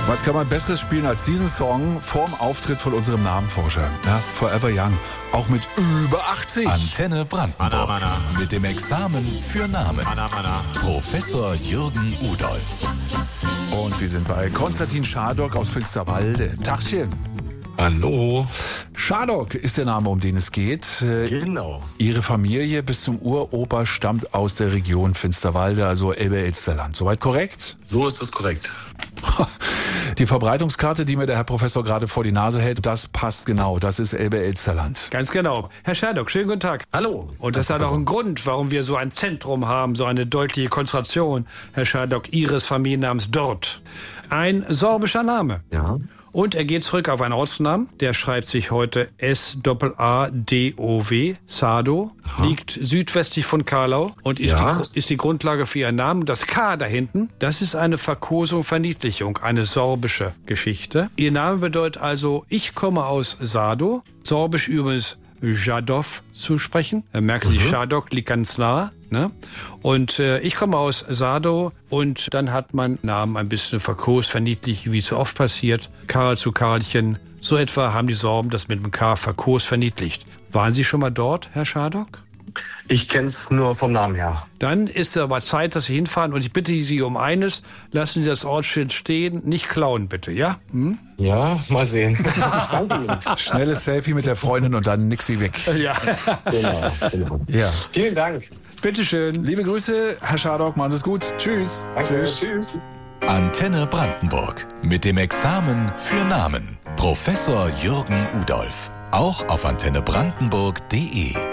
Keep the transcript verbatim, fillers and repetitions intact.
Was kann man Besseres spielen als diesen Song vorm Auftritt von unserem Namenforscher? Ja, Forever Young. Auch mit über achtzig. Antenne Brandenburg. Mana, mana. Mit dem Examen für Namen. Mana, mana. Professor Jürgen Udolf. Und wir sind bei Konstantin Schadok aus Finsterwalde. Tachchen. Hallo. Schadok ist der Name, um den es geht. Äh, Genau. Ihre Familie bis zum Uropa stammt aus der Region Finsterwalde, also Elbe-Elsterland. Soweit korrekt? So ist es korrekt. Die Verbreitungskarte, die mir der Herr Professor gerade vor die Nase hält, das passt genau. Das ist Elbe-Elsterland. Ganz genau. Herr Schadok, schönen guten Tag. Hallo. Und das hat auch einen Grund, warum wir so ein Zentrum haben, so eine deutliche Konzentration, Herr Schadok, Ihres Familiennamens dort. Ein sorbischer Name. Ja. Und er geht zurück auf einen Ortsnamen, der schreibt sich heute S A A D O W, Sado, Aha. liegt südwestlich von Karlau und ist, Ja. die, ist die Grundlage für ihren Namen. Das K da hinten, das ist eine Verkosung, Verniedlichung, eine sorbische Geschichte. Ihr Name bedeutet also, ich komme aus Sado, sorbisch übrigens Jadov zu sprechen. Da merken Sie, mhm. Schadok liegt ganz nah. Ne? Und äh, ich komme aus Sado und dann hat man Namen ein bisschen verkost, verniedlicht, wie es so oft passiert. Karl zu Karlchen. So etwa haben die Sorben das mit dem K verkost, verniedlicht. Waren Sie schon mal dort, Herr Schadok? Ich kenne es nur vom Namen her. Dann ist es aber Zeit, dass Sie hinfahren und ich bitte Sie um eines, lassen Sie das Ortsschild stehen, nicht klauen bitte, ja? Hm? Ja, mal sehen. Ich danke Ihnen. Schnelles Selfie mit der Freundin und dann nix wie weg. Ja. Genau, genau. Ja. Vielen Dank. Bitteschön. Liebe Grüße, Herr Schadok, machen Sie es gut. Tschüss. Danke. Tschüss. Antenne Brandenburg. Mit dem Examen für Namen. Professor Jürgen Udolf. Auch auf antenne brandenburg punkt de.